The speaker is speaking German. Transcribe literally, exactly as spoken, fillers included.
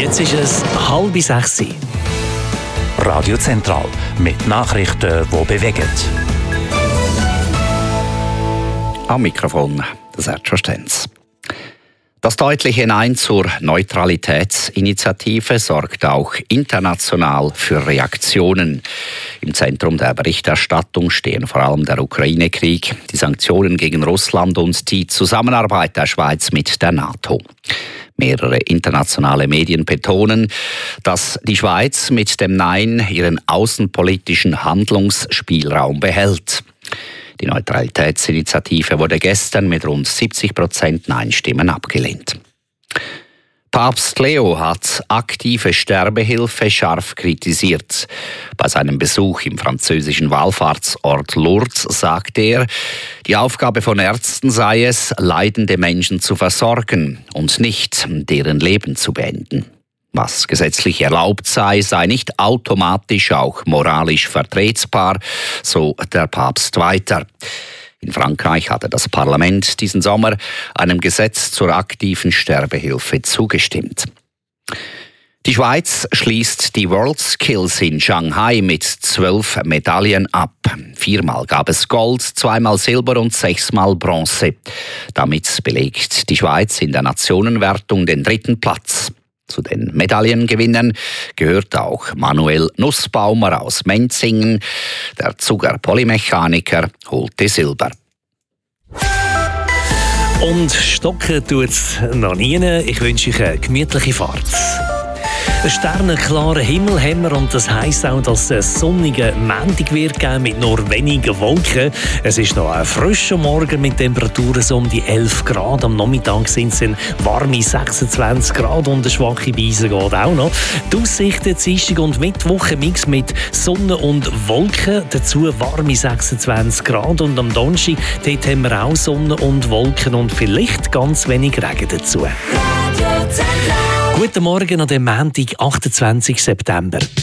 Jetzt ist es halb sechs. Radio Zentral mit Nachrichten, die bewegen. Am Mikrofon das Sergio Stenz. Das deutliche Nein zur Neutralitätsinitiative sorgt auch international für Reaktionen. Im Zentrum der Berichterstattung stehen vor allem der Ukraine-Krieg, die Sanktionen gegen Russland und die Zusammenarbeit der Schweiz mit der NATO. Mehrere internationale Medien betonen, dass die Schweiz mit dem Nein ihren außenpolitischen Handlungsspielraum behält. Die Neutralitätsinitiative wurde gestern mit rund siebzig Prozent Nein-Stimmen abgelehnt. Papst Leo hat aktive Sterbehilfe scharf kritisiert. Bei seinem Besuch im französischen Wallfahrtsort Lourdes sagte er, die Aufgabe von Ärzten sei es, leidende Menschen zu versorgen und nicht deren Leben zu beenden. Was gesetzlich erlaubt sei, sei nicht automatisch auch moralisch vertretbar, so der Papst weiter. In Frankreich hatte das Parlament diesen Sommer einem Gesetz zur aktiven Sterbehilfe zugestimmt. Die Schweiz schließt die WorldSkills in Shanghai mit zwölf Medaillen ab. Viermal gab es Gold, zweimal Silber und sechsmal Bronze. Damit belegt die Schweiz in der Nationenwertung den dritten Platz. Zu den Medaillengewinnern gehört auch Manuel Nussbaumer aus Menzingen. Der Zuger Polymechaniker holte Silber. Und stocken tut es noch nie. Ich wünsche euch eine gemütliche Fahrt. Einen sternenklaren Himmel haben wir und das heisst auch, dass es sonnigen Montag wird geben mit nur wenigen Wolken. Es ist noch ein frischer Morgen mit Temperaturen so um die elf Grad. Am Nachmittag sind es warme sechsundzwanzig Grad und eine schwache Beise geht auch noch. Die Aussicht Dienstag und Mittwoch ein Mix mit Sonne und Wolken. Dazu warme sechsundzwanzig Grad und am Donnerstag dort haben wir auch Sonne und Wolken und vielleicht ganz wenig Regen dazu. Guten Morgen an dem Montag, achtundzwanzigsten September.